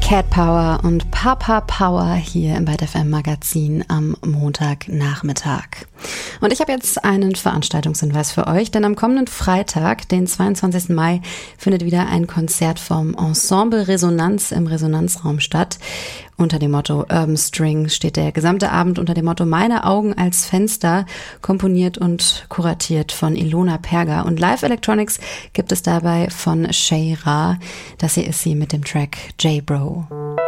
Cat Power und Papa Power hier im Byte FM Magazin am Montagnachmittag. Und ich habe jetzt einen Veranstaltungshinweis für euch, denn am kommenden Freitag, den 22. Mai, findet wieder ein Konzert vom Ensemble Resonanz im Resonanzraum statt. Unter dem Motto Urban String steht der gesamte Abend unter dem Motto Meine Augen als Fenster, komponiert und kuratiert von Ilona Perger. Und Live Electronics gibt es dabei von Shay Ra. Das hier ist sie mit dem Track J-Bro.